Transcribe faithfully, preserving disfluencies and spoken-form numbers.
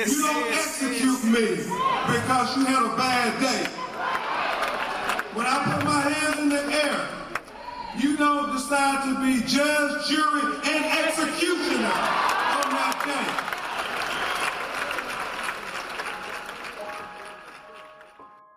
Yes, you don't yes, execute yes. me because you had a bad day. When I put my hands in the air, you don't decide to be judge, jury, and